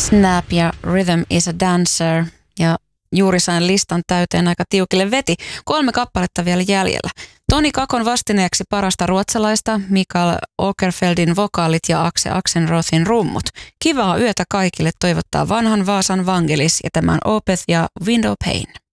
Snap ja Rhythm is a Dancer. Ja juuri sain listan täyteen, aika tiukille veti. 3 kappaletta vielä jäljellä. Toni Kakon vastineeksi parasta ruotsalaista, Mikael Åkerfeldin vokaalit ja Axe Axenrothin rummut. Kivaa yötä kaikille toivottaa vanhan Vaasan Vangelis ja tämän Opeth ja Window Pane.